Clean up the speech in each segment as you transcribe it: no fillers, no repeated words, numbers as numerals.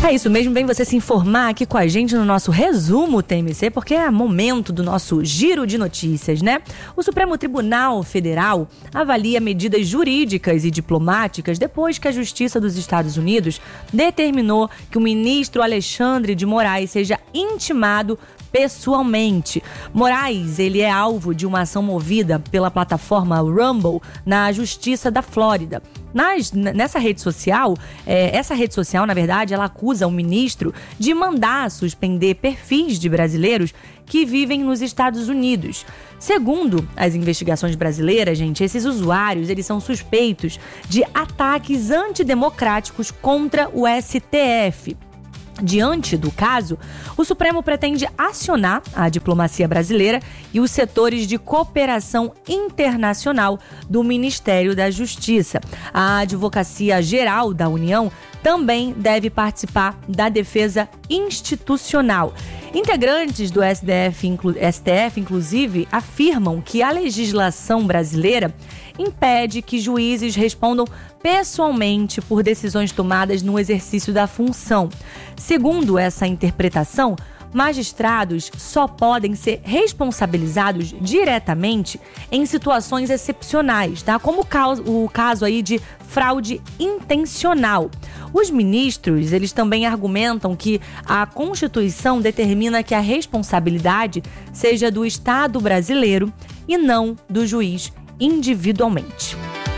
É isso mesmo, bem você se informar aqui com a gente no nosso resumo TMC, porque é momento do nosso giro de notícias, né? O Supremo Tribunal Federal avalia medidas jurídicas e diplomáticas depois que a Justiça dos Estados Unidos determinou que o ministro Alexandre de Moraes seja intimado pessoalmente. Moraes, ele é alvo de uma ação movida pela plataforma Rumble na Justiça da Flórida. Nessa rede social, essa rede social, na verdade, ela acusa o ministro de mandar suspender perfis de brasileiros que vivem nos Estados Unidos. Segundo as investigações brasileiras, gente, esses usuários, eles são suspeitos de ataques antidemocráticos contra o STF. Diante do caso, o Supremo pretende acionar a diplomacia brasileira e os setores de cooperação internacional do Ministério da Justiça. A Advocacia Geral da União também deve participar da defesa institucional. Integrantes do STF, inclusive, afirmam que a legislação brasileira impede que juízes respondam pessoalmente por decisões tomadas no exercício da função. Segundo essa interpretação, magistrados só podem ser responsabilizados diretamente em situações excepcionais, tá? Como o caso aí de fraude intencional. Os ministros, eles também argumentam que a Constituição determina que a responsabilidade seja do Estado brasileiro e não do juiz individualmente.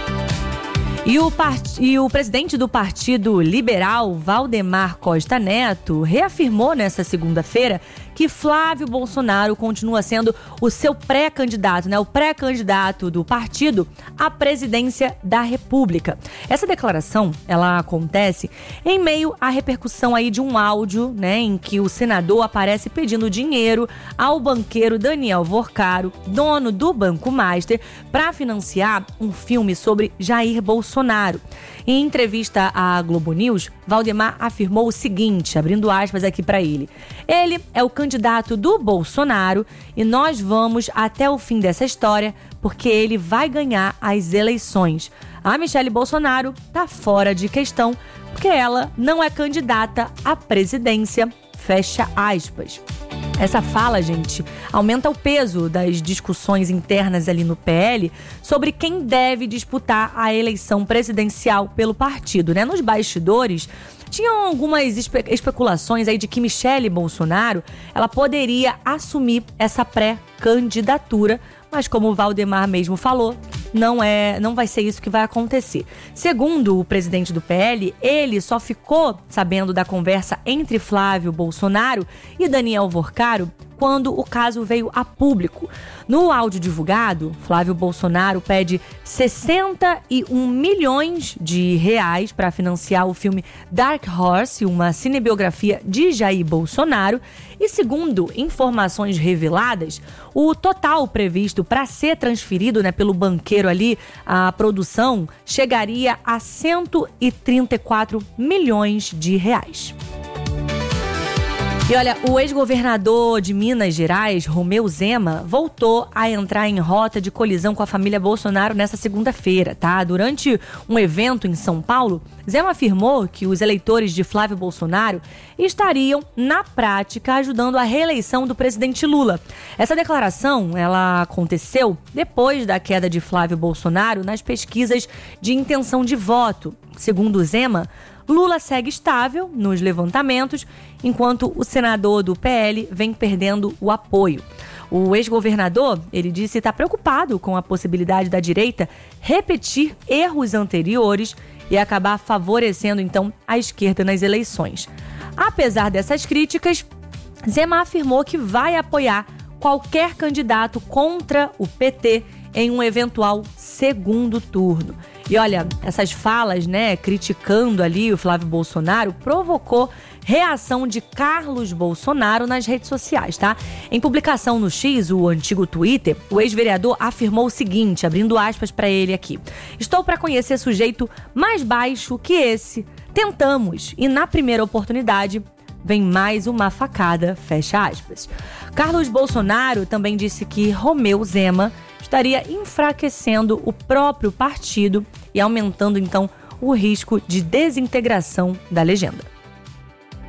E o presidente do Partido Liberal, Valdemar Costa Neto, reafirmou nesta segunda-feira que Flávio Bolsonaro continua sendo o seu pré-candidato, né? O pré-candidato do partido à presidência da República. Essa declaração, ela acontece em meio à repercussão aí de um áudio, né, em que o senador aparece pedindo dinheiro ao banqueiro Daniel Vorcaro, dono do Banco Master, para financiar um filme sobre Jair Bolsonaro. Em entrevista à Globo News, Valdemar afirmou o seguinte, abrindo aspas aqui para ele: ele é o candidato do Bolsonaro e nós vamos até o fim dessa história porque ele vai ganhar as eleições. A Michelle Bolsonaro tá fora de questão porque ela não é candidata à presidência, fecha aspas. Essa fala, gente, aumenta o peso das discussões internas ali no PL sobre quem deve disputar a eleição presidencial pelo partido, né? Nos bastidores, tinham algumas especulações aí de que Michelle Bolsonaro, ela poderia assumir essa pré-candidatura, mas como o Valdemar mesmo falou, não vai ser isso que vai acontecer. Segundo o presidente do PL, ele só ficou sabendo da conversa entre Flávio Bolsonaro e Daniel Vorcaro quando o caso veio a público. No áudio divulgado, Flávio Bolsonaro pede 61 milhões de reais para financiar o filme Dark Horse, uma cinebiografia de Jair Bolsonaro. E segundo informações reveladas, o total previsto para ser transferido, né, pelo banqueiro ali, a produção chegaria a 134 milhões de reais. E olha, o ex-governador de Minas Gerais, Romeu Zema, voltou a entrar em rota de colisão com a família Bolsonaro nesta segunda-feira, tá? Durante um evento em São Paulo, Zema afirmou que os eleitores de Flávio Bolsonaro estariam, na prática, ajudando a reeleição do presidente Lula. Essa declaração, ela aconteceu depois da queda de Flávio Bolsonaro nas pesquisas de intenção de voto. Segundo Zema, Lula segue estável nos levantamentos, enquanto o senador do PL vem perdendo o apoio. O ex-governador, ele disse estar preocupado com a possibilidade da direita repetir erros anteriores e acabar favorecendo, então, a esquerda nas eleições. Apesar dessas críticas, Zema afirmou que vai apoiar qualquer candidato contra o PT em um eventual segundo turno. E olha, essas falas, né, criticando ali o Flávio Bolsonaro, provocou reação de Carlos Bolsonaro nas redes sociais, tá? Em publicação no X, o antigo Twitter, o ex-vereador afirmou o seguinte, abrindo aspas para ele aqui: estou para conhecer sujeito mais baixo que esse. Tentamos e na primeira oportunidade vem mais uma facada, fecha aspas. Carlos Bolsonaro também disse que Romeu Zema estaria enfraquecendo o próprio partido e aumentando, então, o risco de desintegração da legenda.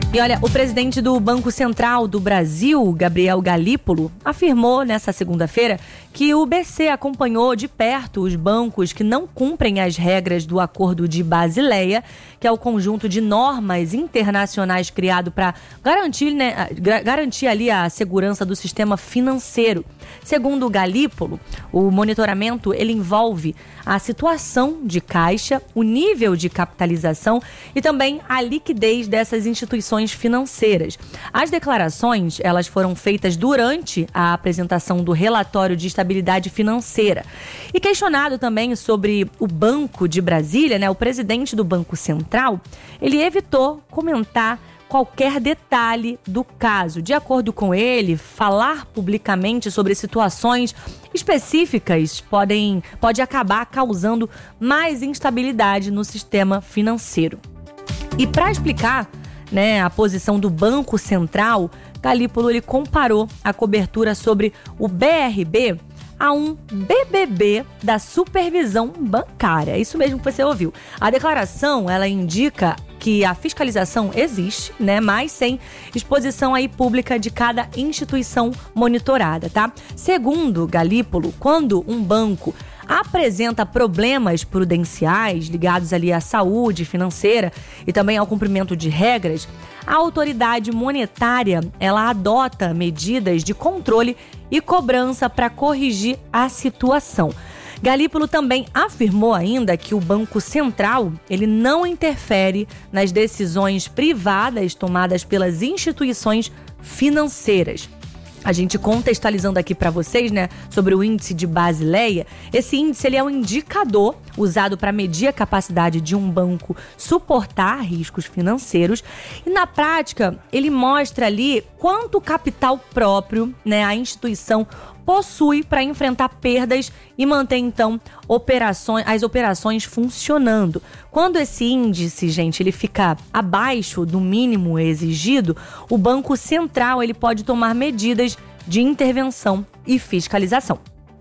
E olha, o presidente do Banco Central do Brasil, Gabriel Galípolo, afirmou nessa segunda-feira que o BC acompanhou de perto os bancos que não cumprem as regras do Acordo de Basileia, que é o conjunto de normas internacionais criado para garantir ali a segurança do sistema financeiro. Segundo o Galípolo, o monitoramento ele envolve a situação de caixa, o nível de capitalização e também a liquidez dessas instituições financeiras. As declarações, elas foram feitas durante a apresentação do relatório de estabilidade financeira. E questionado também sobre o Banco de Brasília, o presidente do Banco Central, ele evitou comentar qualquer detalhe do caso. De acordo com ele, falar publicamente sobre situações específicas pode acabar causando mais instabilidade no sistema financeiro. E para explicar a posição do Banco Central, Galípolo ele comparou a cobertura sobre o BRB a um BBB da supervisão bancária. Isso mesmo que você ouviu. A declaração, ela indica que a fiscalização existe, mas sem exposição aí pública de cada instituição monitorada, tá? Segundo Galípolo, quando um banco apresenta problemas prudenciais ligados ali à saúde financeira e também ao cumprimento de regras, a autoridade monetária, ela adota medidas de controle e cobrança para corrigir a situação. Galípolo também afirmou ainda que o Banco Central ele não interfere nas decisões privadas tomadas pelas instituições financeiras. A gente contextualizando aqui para vocês, sobre o índice de Basileia. Esse índice ele é um indicador usado para medir a capacidade de um banco suportar riscos financeiros e na prática ele mostra ali quanto capital próprio, a instituição possui para enfrentar perdas e manter então as operações funcionando. Quando esse índice, gente, ele fica abaixo do mínimo exigido, o Banco Central ele pode tomar medidas de intervenção e fiscalização.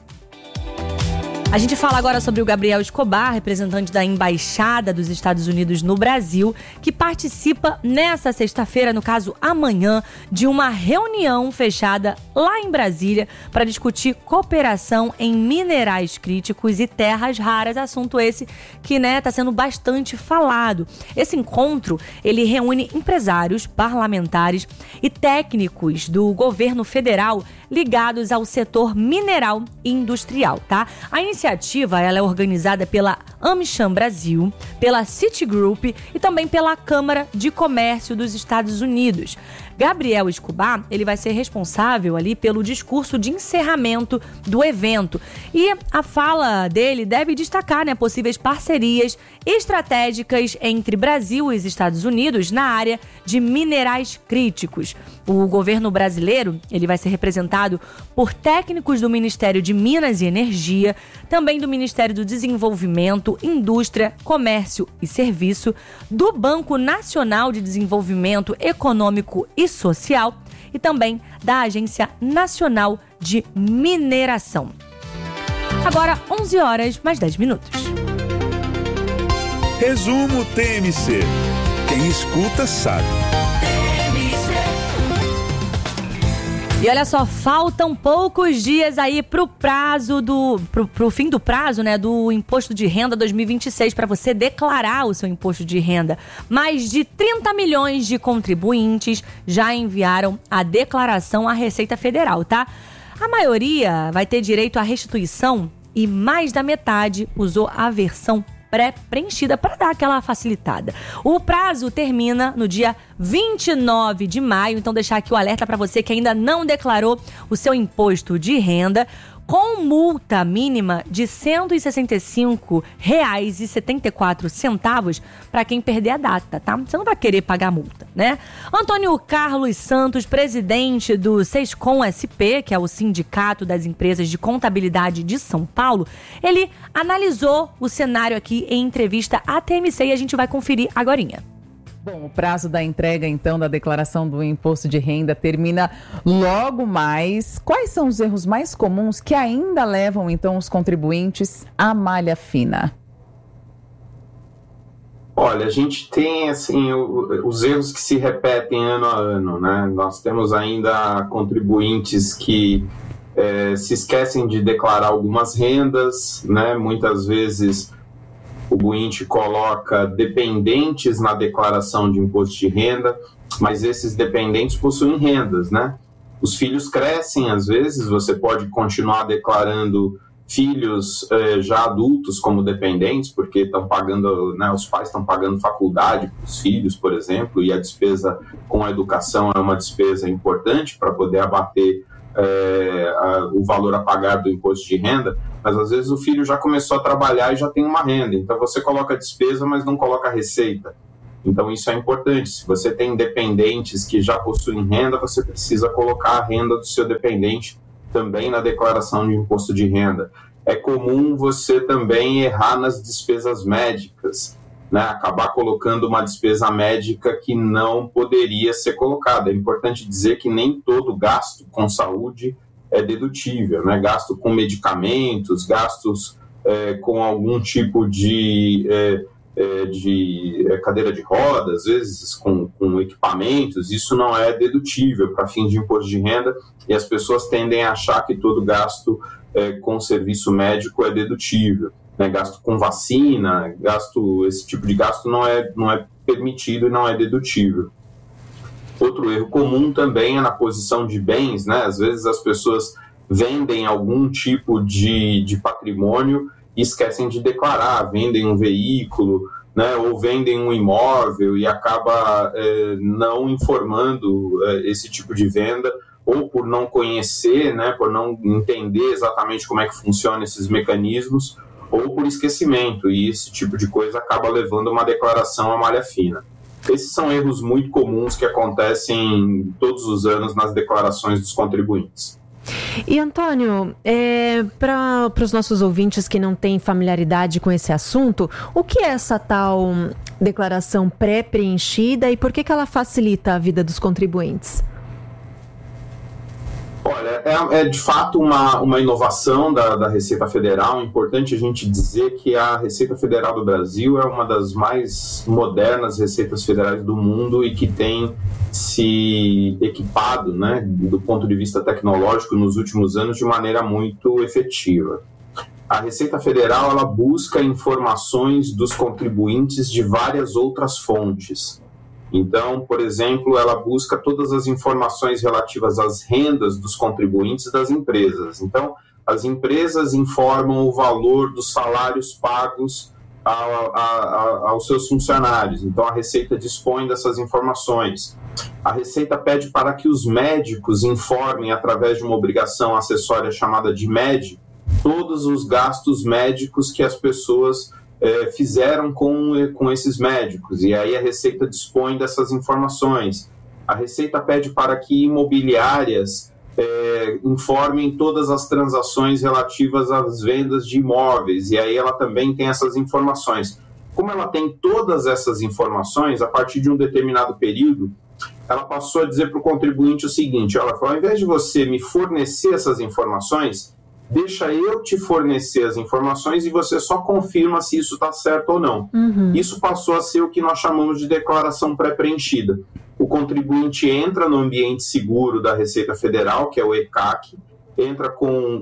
A gente fala agora sobre o Gabriel Escobar, representante da Embaixada dos Estados Unidos no Brasil, que participa nessa sexta-feira, no caso amanhã, de uma reunião fechada lá em Brasília para discutir cooperação em minerais críticos e terras raras, assunto esse que está sendo bastante falado. Esse encontro, ele reúne empresários, parlamentares e técnicos do governo federal ligados ao setor mineral e industrial, tá? A iniciativa ela é organizada pela AmCham Brasil, pela Citigroup e também pela Câmara de Comércio dos Estados Unidos. Gabriel Escobar, ele vai ser responsável ali pelo discurso de encerramento do evento. E a fala dele deve destacar, possíveis parcerias estratégicas entre Brasil e os Estados Unidos na área de minerais críticos. O governo brasileiro, ele vai ser representado por técnicos do Ministério de Minas e Energia, também do Ministério do Desenvolvimento, Indústria, Comércio e Serviço, do Banco Nacional de Desenvolvimento Econômico e Social e também da Agência Nacional de Mineração. Agora, 11 horas mais 10 minutos. Resumo TMC. Quem escuta sabe. E olha só, faltam poucos dias aí pro fim do prazo, do Imposto de Renda 2026 para você declarar o seu imposto de renda. Mais de 30 milhões de contribuintes já enviaram a declaração à Receita Federal, tá? A maioria vai ter direito à restituição e mais da metade usou a versão pré-preenchida para dar aquela facilitada. O prazo termina no dia 29 de maio, então deixar aqui o alerta para você que ainda não declarou o seu imposto de renda, com multa mínima de R$ 165,74 para quem perder a data, tá? Você não vai querer pagar a multa, Antônio Carlos Santos, presidente do Sescom SP, que é o Sindicato das Empresas de Contabilidade de São Paulo, ele analisou o cenário aqui em entrevista à TMC e a gente vai conferir agorinha. Bom, o prazo da entrega, então, da declaração do imposto de renda termina logo mais. Quais são os erros mais comuns que ainda levam, então, os contribuintes à malha fina? Olha, a gente tem assim, os erros que se repetem ano a ano, né? Nós temos ainda contribuintes que se esquecem de declarar algumas rendas, né? Muitas vezes o contribuinte coloca dependentes na declaração de imposto de renda, mas esses dependentes possuem rendas, né? Os filhos crescem, às vezes, você pode continuar declarando filhos já adultos como dependentes, porque estão pagando, né, os pais estão pagando faculdade para os filhos, por exemplo, e a despesa com a educação é uma despesa importante para poder abater o valor a pagar do imposto de renda, mas às vezes o filho já começou a trabalhar e já tem uma renda, então você coloca a despesa, mas não coloca a receita. Então isso é importante. Se você tem dependentes que já possuem renda, você precisa colocar a renda do seu dependente também na declaração de imposto de renda. É comum você também errar nas despesas médicas, né? Acabar colocando uma despesa médica que não poderia ser colocada. É importante dizer que nem todo gasto com saúde é dedutível, né? Gasto com medicamentos, gastos com algum tipo de cadeira de rodas, às vezes com equipamentos, isso não é dedutível para fins de imposto de renda, e as pessoas tendem a achar que todo gasto com serviço médico é dedutível, né? Gasto com vacina, esse tipo de gasto não é permitido e não é dedutível. Outro erro comum também é na posição de bens, né? Às vezes as pessoas vendem algum tipo de patrimônio e esquecem de declarar, vendem um veículo, né, ou vendem um imóvel e acaba não informando esse tipo de venda, ou por não conhecer, né, por não entender exatamente como é que funcionam esses mecanismos, ou por esquecimento, e esse tipo de coisa acaba levando uma declaração à malha fina. Esses são erros muito comuns que acontecem todos os anos nas declarações dos contribuintes. E, Antônio, para os nossos ouvintes que não têm familiaridade com esse assunto, o que é essa tal declaração pré-preenchida e por que ela facilita a vida dos contribuintes? Olha, é de fato uma inovação da Receita Federal. É importante a gente dizer que a Receita Federal do Brasil é uma das mais modernas receitas federais do mundo e que tem se equipado, né, do ponto de vista tecnológico nos últimos anos de maneira muito efetiva. A Receita Federal ela busca informações dos contribuintes de várias outras fontes. Então, por exemplo, ela busca todas as informações relativas às rendas dos contribuintes das empresas. Então, as empresas informam o valor dos salários pagos aos seus funcionários. Então, a Receita dispõe dessas informações. A Receita pede para que os médicos informem, através de uma obrigação acessória chamada de MED, todos os gastos médicos que as pessoas fizeram com esses médicos, e aí a Receita dispõe dessas informações. A Receita pede para que imobiliárias informem todas as transações relativas às vendas de imóveis, e aí ela também tem essas informações. Como ela tem todas essas informações, a partir de um determinado período, ela passou a dizer para o contribuinte o seguinte: ela falou, ao invés de você me fornecer essas informações, deixa eu te fornecer as informações e você só confirma se isso está certo ou não. Isso passou a ser o que nós chamamos de declaração pré-preenchida. O contribuinte entra no ambiente seguro da Receita Federal, que é o ECAC, entra com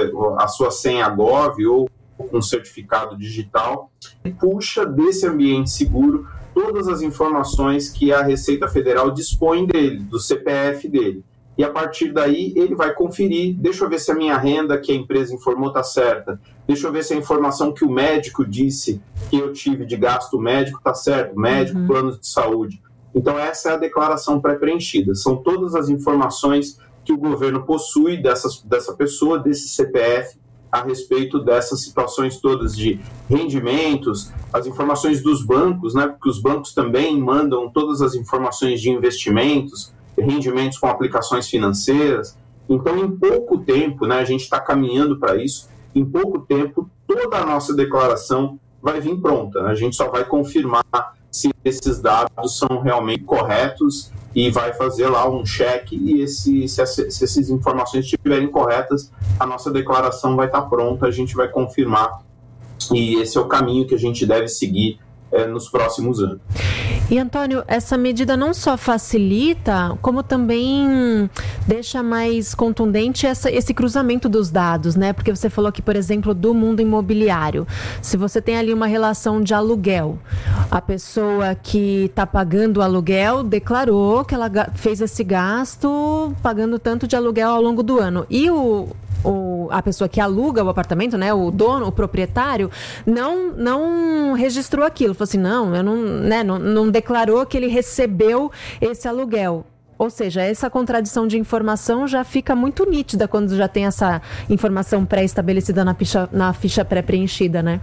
a sua senha Gov ou com um certificado digital, e puxa desse ambiente seguro todas as informações que a Receita Federal dispõe dele, do CPF dele. E a partir daí ele vai conferir, deixa eu ver se a minha renda que a empresa informou está certa, deixa eu ver se a informação que o médico disse que eu tive de gasto médico está certo, médico, plano de saúde. Então essa é a declaração pré-preenchida, são todas as informações que o governo possui dessa pessoa, desse CPF, a respeito dessas situações todas de rendimentos, as informações dos bancos, né, porque os bancos também mandam todas as informações de investimentos, rendimentos com aplicações financeiras. Então, em pouco tempo, né, a gente está caminhando para isso, em pouco tempo, toda a nossa declaração vai vir pronta. A gente só vai confirmar se esses dados são realmente corretos e vai fazer lá um check, e se essas informações estiverem corretas, a nossa declaração vai estar pronta, a gente vai confirmar, e esse é o caminho que a gente deve seguir nos próximos anos. E, Antônio, essa medida não só facilita, como também deixa mais contundente esse cruzamento dos dados, né? Porque você falou aqui, por exemplo, do mundo imobiliário. Se você tem ali uma relação de aluguel, a pessoa que está pagando o aluguel declarou que ela fez esse gasto pagando tanto de aluguel ao longo do ano. E a pessoa que aluga o apartamento, né, o dono, o proprietário, não registrou aquilo. Falou assim, não declarou que ele recebeu esse aluguel. Ou seja, essa contradição de informação já fica muito nítida quando já tem essa informação pré-estabelecida na ficha pré-preenchida, né?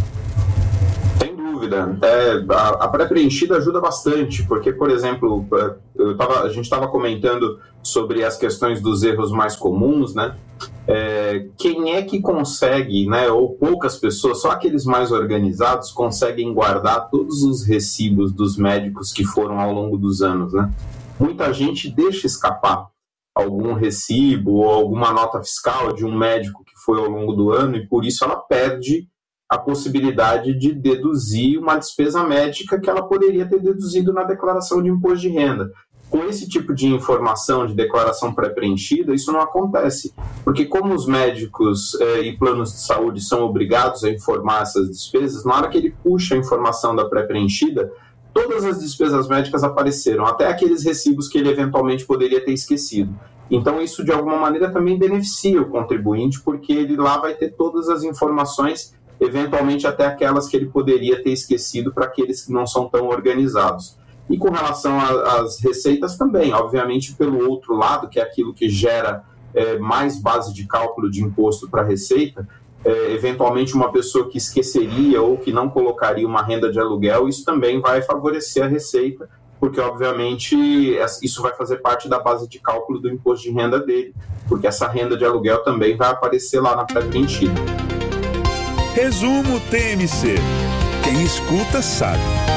Sem dúvida. A pré-preenchida ajuda bastante, porque, por exemplo, a gente estava comentando sobre as questões dos erros mais comuns, né? Quem é que consegue, né, ou poucas pessoas, só aqueles mais organizados conseguem guardar todos os recibos dos médicos que foram ao longo dos anos, né? Muita gente deixa escapar algum recibo ou alguma nota fiscal de um médico que foi ao longo do ano e por isso ela perde a possibilidade de deduzir uma despesa médica que ela poderia ter deduzido na declaração de imposto de renda. Com esse tipo de informação de declaração pré-preenchida, isso não acontece, porque como os médicos e planos de saúde são obrigados a informar essas despesas, na hora que ele puxa a informação da pré-preenchida, todas as despesas médicas apareceram, até aqueles recibos que ele eventualmente poderia ter esquecido. Então isso de alguma maneira também beneficia o contribuinte, porque ele lá vai ter todas as informações, eventualmente até aquelas que ele poderia ter esquecido para aqueles que não são tão organizados. E com relação às receitas também, obviamente pelo outro lado, que é aquilo que gera mais base de cálculo de imposto para a receita, eventualmente uma pessoa que esqueceria ou que não colocaria uma renda de aluguel, isso também vai favorecer a receita, porque obviamente isso vai fazer parte da base de cálculo do imposto de renda dele, porque essa renda de aluguel também vai aparecer lá na pré-preenchida. Resumo TMC. Quem escuta sabe.